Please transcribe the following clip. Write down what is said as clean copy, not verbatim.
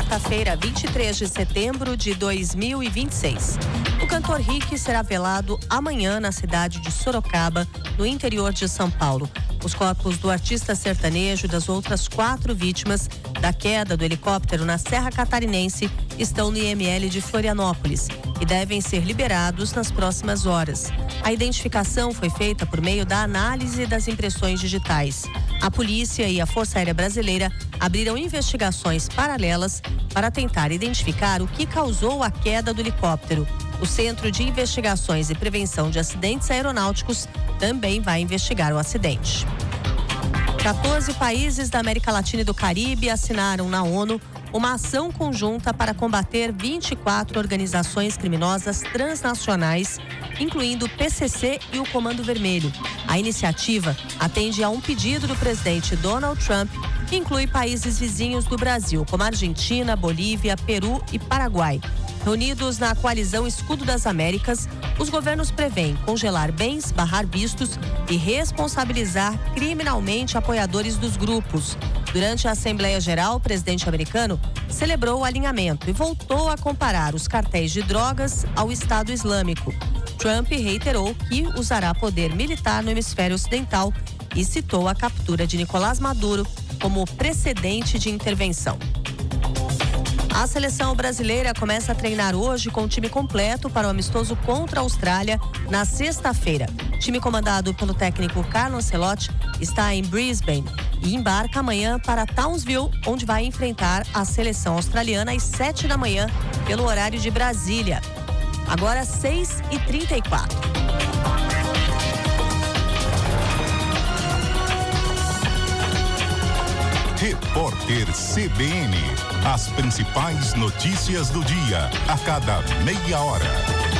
quarta-feira, 23 de setembro de 2026. O cantor Rick será velado amanhã na cidade de Sorocaba, no interior de São Paulo. Os corpos do artista sertanejo e das outras 4 vítimas da queda do helicóptero na Serra Catarinense estão no IML de Florianópolis e devem ser liberados nas próximas horas. A identificação foi feita por meio da análise das impressões digitais. A polícia e a Força Aérea Brasileira abriram investigações paralelas para tentar identificar o que causou a queda do helicóptero. O Centro de Investigações e Prevenção de Acidentes Aeronáuticos também vai investigar o acidente. 14 países da América Latina e do Caribe assinaram na ONU uma ação conjunta para combater 24 organizações criminosas transnacionais, incluindo o PCC e o Comando Vermelho. A iniciativa atende a um pedido do presidente Donald Trump, que inclui países vizinhos do Brasil, como Argentina, Bolívia, Peru e Paraguai. Reunidos na coalizão Escudo das Américas, os governos prevêem congelar bens, barrar vistos e responsabilizar criminalmente apoiadores dos grupos. Durante a Assembleia Geral, o presidente americano celebrou o alinhamento e voltou a comparar os cartéis de drogas ao Estado Islâmico. Trump reiterou que usará poder militar no hemisfério ocidental e citou a captura de Nicolás Maduro como precedente de intervenção. A seleção brasileira começa a treinar hoje com o time completo para o amistoso contra a Austrália na sexta-feira. O time comandado pelo técnico Carlo Ancelotti está em Brisbane e embarca amanhã para Townsville, onde vai enfrentar a seleção australiana às 7 da manhã, pelo horário de Brasília. Agora 6h34. Repórter CBN. As principais notícias do dia, a cada meia hora.